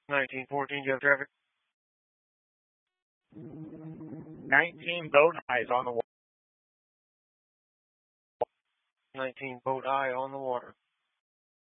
1914, you have traffic. 19 boat eyes on the water. 19 boat eye on the water.